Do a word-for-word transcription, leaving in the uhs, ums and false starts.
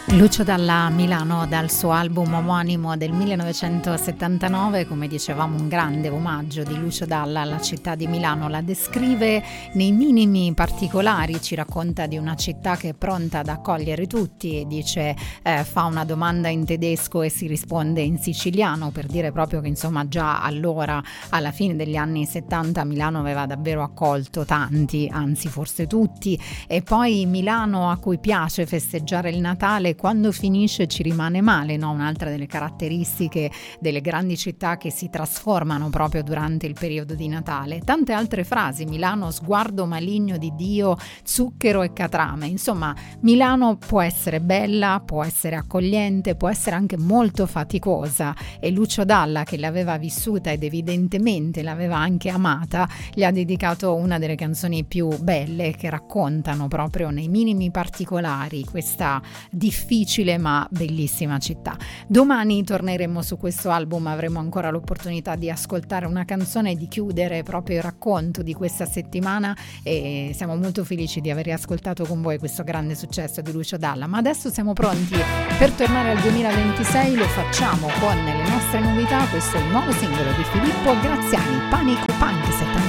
Lucio Dalla, Milano, dal suo album omonimo del millenovecentosettantanove, come dicevamo un grande omaggio di Lucio Dalla alla città di Milano. La descrive nei minimi particolari, ci racconta di una città che è pronta ad accogliere tutti, dice eh, fa una domanda in tedesco e si risponde in siciliano, per dire proprio che insomma già allora, alla fine degli anni settanta, Milano aveva davvero accolto tanti, anzi forse tutti. E poi Milano, a cui piace festeggiare il Natale, quando finisce ci rimane male, no? Un'altra delle caratteristiche delle grandi città che si trasformano proprio durante il periodo di Natale. Tante altre frasi: Milano, sguardo maligno di Dio, zucchero e catrame. Insomma, Milano può essere bella, può essere accogliente, può essere anche molto faticosa, e Lucio Dalla, che l'aveva vissuta ed evidentemente l'aveva anche amata, gli ha dedicato una delle canzoni più belle, che raccontano proprio nei minimi particolari questa difficoltà difficile ma bellissima città. Domani torneremo su questo album, avremo ancora l'opportunità di ascoltare una canzone e di chiudere proprio il racconto di questa settimana, e siamo molto felici di aver riascoltato con voi questo grande successo di Lucio Dalla. Ma adesso siamo pronti per tornare al duemilaventisei, lo facciamo con le nostre novità. Questo è il nuovo singolo di Filippo Graziani, Panico Punk settanta.